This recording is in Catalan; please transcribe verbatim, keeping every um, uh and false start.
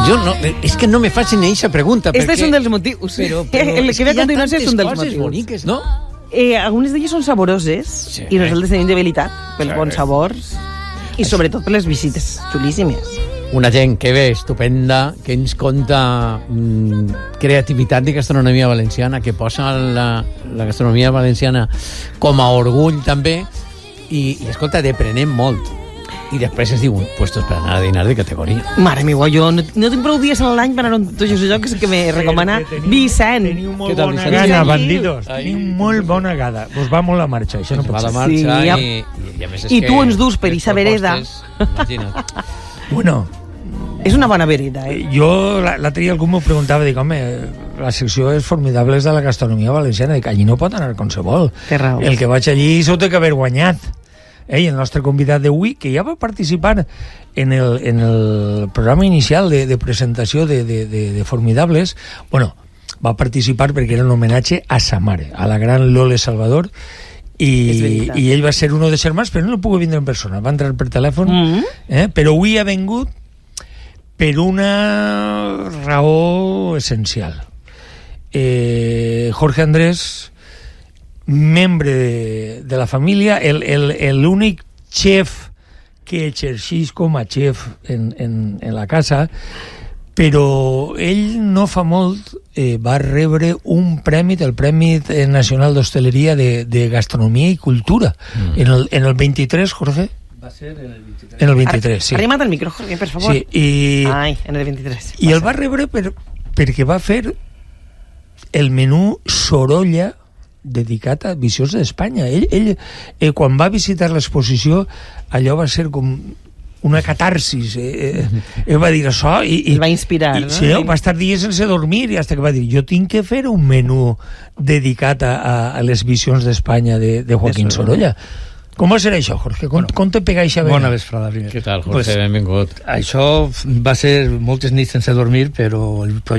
Jo no, és que no me facin eixa pregunta. Este és un dels motius. Però, però el que ve a continuació és un dels motius. Boniques, no? Eh, algunes d'elles són saboroses Sí. i nosaltres tenim debilitat pels Sí. bons sabors i sobretot per les visites xulíssimes. Una gent que ve estupenda, que ens conta mm, creativitat de gastronomia valenciana, que posa la, la gastronomia valenciana com a orgull també, i, i escolta, deprenem molt. I després es diuen puestos per anar a dinar de categoria. Mare meva, jo no, no tinc prou dies a l'any per anar a tots els jocs que me recomana Vicent. Teniu molt Què tal, bona Vicent? gana, Sí. bandidos. Ai. Teniu molt bona gana. Us va molt la marxa, això no Ens pot va la ser. marxa Sí, i, i, i a més és I que tu ens dus per les eixa vereda. propostes, Imagina't. Bueno, És una bona vereda, eh? jo l'altre dia algú m'ho preguntava, dic, home, la secció és formidable de la gastronomia valenciana, dic, allí no pot anar qualsevol. Té raó. El que vaig allí s'ho té que haver guanyat. Ei, el nostre convidat d'avui, que ja va participar en el, en el programa inicial de, de presentació de, de, de, de Formidables, bueno, va participar perquè era un homenatge a sa mare, a la gran Lole Salvador, i, i ell va ser un de germans, però no el puc vindre en persona, va entrar per telèfon, Mm. eh? Però avui ha vengut per una raó essencial. Eh, Jorge Andrés, membre de, de la família, l'únic xef que exerceix com a xef en, en, en la casa, però ell no fa molt eh, va rebre un premi del Premi Nacional d'Hostaleria de, de Gastronomia i Cultura. Mm. En, el, en el vint-i-tres, Jorge? Va ser en el vint-i-tres. En el vint-i-tres, sí. Arrima't al micro, Jorge, per favor. Sí, i... Ai, en el vint-i-tres. I el va rebre per, perquè va fer el menú Sorolla dedicat a Visions d'Espanya. Ell, ell eh, quan va visitar l'exposició, allò va ser com una catarsis. Eh, eh, ell va dir això i... i el va inspirar, i, no? Sí, va estar dies sense dormir i hasta que va dir, jo tinc que fer un menú dedicat a, a, a les Visions d'Espanya de, de Joaquín Sorolla. Com va ser això, Jorge? Com, bueno, com te pega eixa vena? Bona vesprada, primer. Què tal, Jorge? Pues, Benvingut. Això va ser moltes nits sense dormir, però el projecte